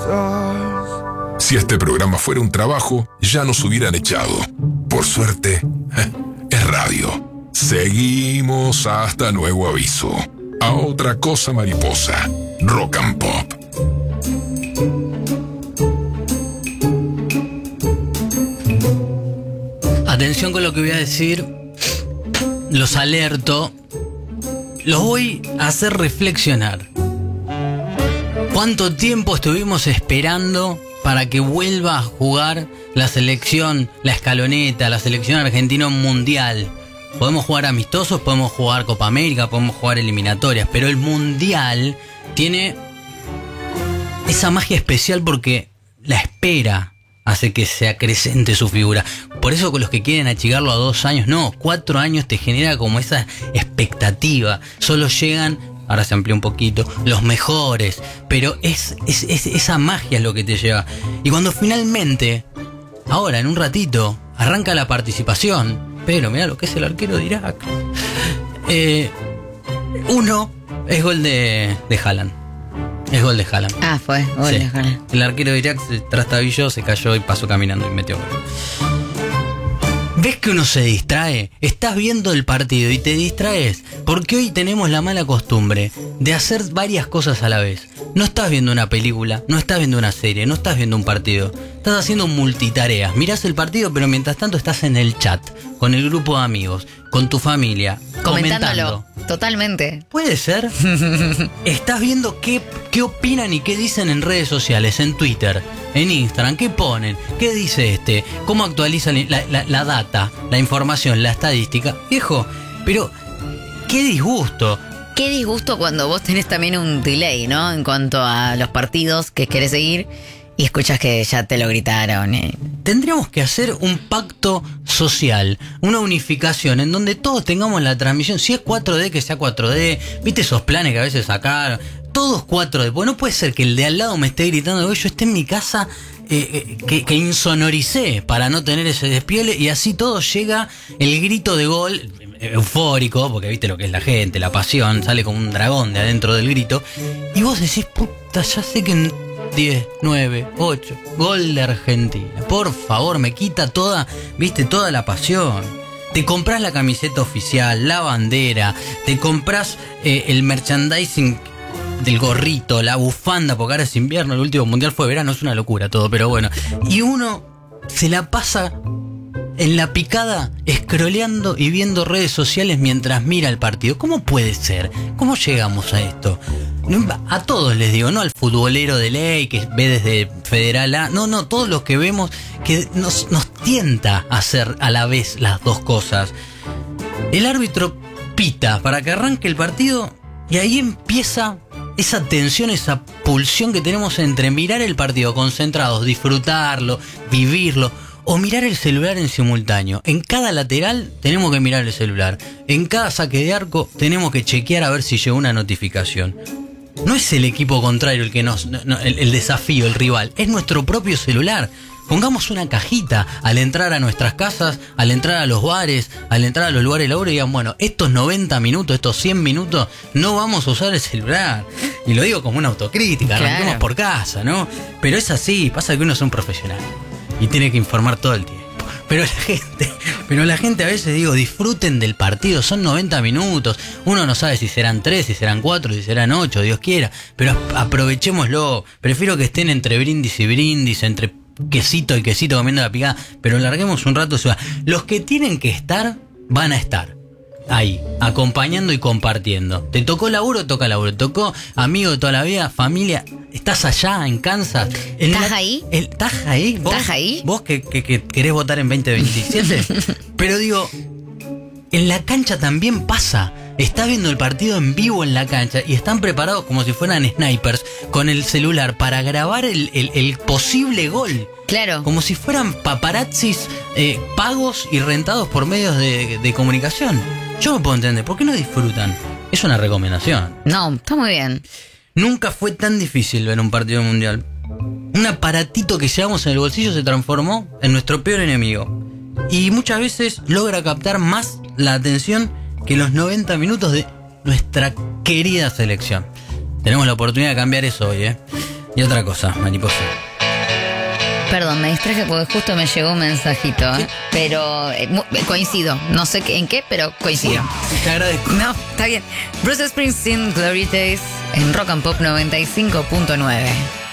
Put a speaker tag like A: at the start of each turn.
A: Si este programa fuera un trabajo, ya nos hubieran echado. Por suerte, es radio. Seguimos hasta nuevo aviso. A otra cosa mariposa. Rock and Pop.
B: Atención con lo que voy a decir. Los alerto. Los voy a hacer reflexionar. ¿Cuánto tiempo estuvimos esperando para que vuelva a jugar la selección, la escaloneta, la selección argentina mundial? Podemos jugar amistosos, podemos jugar Copa América, podemos jugar eliminatorias, pero el mundial tiene esa magia especial porque la espera hace que se acrecente su figura. Por eso con los que quieren achicarlo a 2 años, no, 4 años te genera como esa expectativa. Solo llegan, ahora se amplió un poquito, los mejores, pero esa magia es lo que te lleva. Y cuando finalmente, ahora en un ratito, arranca la participación, pero mirá lo que es el arquero de Irak. Uno es gol de Haaland. Es gol de Haaland.
C: Ah, fue gol de Haaland.
B: El arquero de Irak se trastabilló, se cayó y pasó caminando y metió gol. ¿Ves que uno se distrae? Estás viendo el partido y te distraes. Porque hoy tenemos la mala costumbre de hacer varias cosas a la vez. No estás viendo una película, no estás viendo una serie, no estás viendo un partido. Estás haciendo multitareas. Mirás el partido, pero mientras tanto estás en el chat, con el grupo de amigos, con tu familia,
C: comentándolo. Totalmente.
B: ¿Puede ser? Estás viendo qué opinan y qué dicen en redes sociales, en Twitter, en Instagram, qué ponen, qué dice este, cómo actualizan la data, la información, la estadística. Viejo, pero qué disgusto.
C: Qué disgusto cuando vos tenés también un delay, ¿no? En cuanto a los partidos que querés seguir y escuchas que ya te lo gritaron.
B: Tendríamos que hacer un pacto social, una unificación en donde todos tengamos la transmisión. Si es 4D, que sea 4D. ¿Viste esos planes que a veces sacaron? Todos 4D. Porque no puede ser que el de al lado me esté gritando. Yo esté en mi casa que insonoricé para no tener ese despiole. Y así todo llega el grito de gol eufórico, porque viste lo que es la gente, la pasión. Sale como un dragón de adentro del grito. Y vos decís, puta, ya sé que en 10, 9, 8, gol de Argentina. Por favor, me quita toda la pasión. Te compras la camiseta oficial, la bandera, te compras el merchandising del gorrito, la bufanda, porque ahora es invierno, el último mundial fue verano, es una locura todo, pero bueno. Y uno se la pasa en la picada, scrolleando y viendo redes sociales mientras mira el partido. ¿Cómo puede ser? ¿Cómo llegamos a esto? A todos les digo, no al futbolero de ley que ve desde Federal A, no, todos los que vemos que nos tienta a hacer a la vez las dos cosas. El árbitro pita para que arranque el partido y ahí empieza esa tensión, esa pulsión que tenemos entre mirar el partido concentrados, disfrutarlo, vivirlo, o mirar el celular en simultáneo. En cada lateral tenemos que mirar el celular. En cada saque de arco tenemos que chequear a ver si llegó una notificación. No es el equipo contrario el que el desafío, el rival. Es nuestro propio celular. Pongamos una cajita al entrar a nuestras casas, al entrar a los bares, al entrar a los lugares de laburo y digan, bueno, estos 90 minutos, estos 100 minutos, no vamos a usar el celular. Y lo digo como una autocrítica, arranquemos por casa, ¿no? Pero es así, pasa que uno es un profesional y tiene que informar todo el tiempo. Pero la gente a veces digo, disfruten del partido, son 90 minutos, uno no sabe si serán 3, si serán 4, si serán 8, Dios quiera, pero aprovechémoslo. Prefiero que estén entre brindis y brindis, entre quesito y quesito comiendo la picada, pero larguemos un rato. Los que tienen que estar, van a estar ahí, acompañando y compartiendo. Te tocó laburo, toca laburo. Te tocó amigo de toda la vida, familia. ¿Estás allá en Kansas?
C: ¿Estás ahí?
B: ¿Estás ahí?
C: ¿Estás ahí?
B: ¿Vos que querés votar en 2027? Pero digo, en la cancha también pasa. Estás viendo el partido en vivo en la cancha y están preparados como si fueran snipers con el celular para grabar el posible gol.
C: Claro.
B: Como si fueran paparazzis pagos y rentados por medios de comunicación. Yo no puedo entender, ¿por qué no disfrutan? Es una recomendación.
C: No, está muy bien.
B: Nunca fue tan difícil ver un partido mundial. Un aparatito que llevamos en el bolsillo se transformó en nuestro peor enemigo. Y muchas veces logra captar más la atención que los 90 minutos de nuestra querida selección. Tenemos la oportunidad de cambiar eso hoy, Y otra cosa, mariposa.
C: Perdón, me distraje porque justo me llegó un mensajito, pero coincido. No sé en qué, pero coincido.
B: Te agradezco.
C: No, está bien. Bruce Springsteen, Glory Days, en Rock and Pop 95.9.